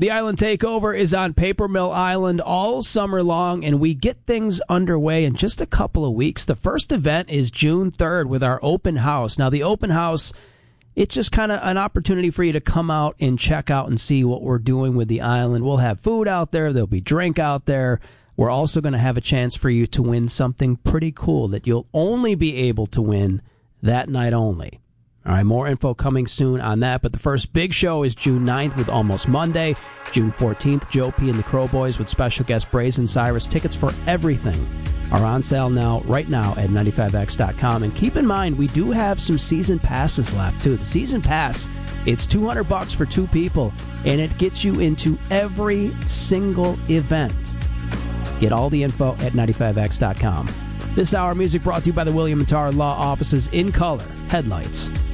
The Island Takeover is on Paper Mill Island all summer long, and we get things underway in just a couple of weeks. The first event is June 3rd with our open house. Now, the open house, it's just kind of an opportunity for you to come out and check out and see what we're doing with the island. We'll have food out there. There'll be drink out there. We're also going to have a chance for you to win something pretty cool that you'll only be able to win that night only. All right, more info coming soon on that. But the first big show is June 9th with Almost Monday. June 14th, Joe P. and the Crow Boys with special guest Brazen Cyrus. Tickets for everything are on sale right now at 95x.com. And keep in mind, we do have some season passes left, too. The season pass, it's $200 for two people, and it gets you into every single event. Get all the info at 95x.com. This hour, music brought to you by the William & Tarr Law Offices in color. Headlights.